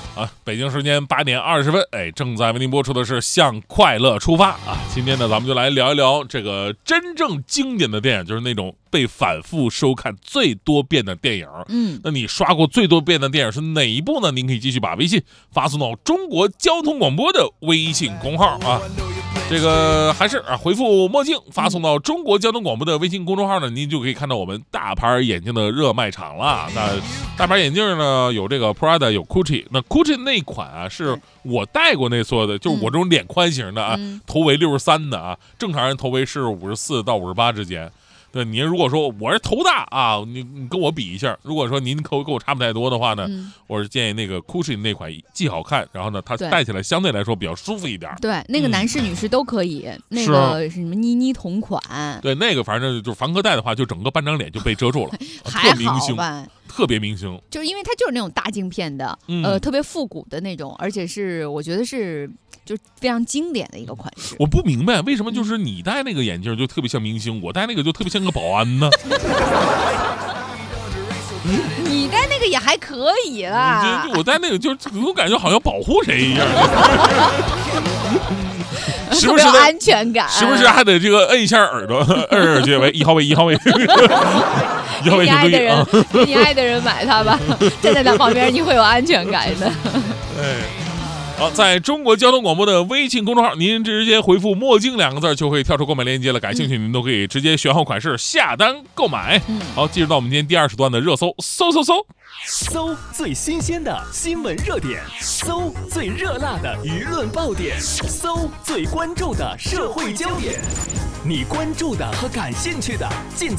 北京时间8点20分，正在为您播出的是《向快乐出发》啊。今天呢，咱们就来聊一聊这个真正经典的电影，就是那种被反复收看最多遍的电影。那你刷过最多遍的电影是哪一部呢？您可以继续把微信发送到中国交通广播的微信公号啊。这个还是回复墨镜发送到中国交通广播的微信公众号呢，您就可以看到我们大牌眼镜的热卖场了。那大牌眼镜呢，有这个 Prada， 有 Gucci。那 Gucci 那款啊，是我戴过那所有的，就是我这种脸宽型的啊，头围63的啊，正常人头围是54到58之间。对，您如果说我是头大啊，你跟我比一下。如果说您跟我差不太多的话呢，我是建议那个 Gucci 那款既好看，然后呢它戴起来相对来说比较舒服一点。 对，那个男士女士都可以，那个是什么妮妮同款。 对，那个反正就是凡哥戴的话，就整个半张脸就被遮住了， 还特明星吧。 特别明星， 就是因为它就是那种大镜片的，特别复古的那种，而且是我觉得是就是非常经典的一个款式。 我不明白为什么就是你戴那个眼镜就特别像明星，我戴那个就特别像个保安呢？ 你戴那个也还可以啦， 我戴那个就我感觉好像保护谁一样。时不时的安全感， 时不时还得这个摁一下耳朵，摁耳机，喂，1号位，1号位。 你爱的人买它吧，站在他旁边你会有安全感的。 好，在中国交通广播的微信公众号，您直接回复墨镜2个字就会跳出购买链接了，感兴趣您都可以直接选好款式下单购买。好，进入到我们今天第20段的热搜， 搜最新鲜的新闻热点，搜最热辣的舆论爆点，搜最关注的社会焦点，你关注的和感兴趣的尽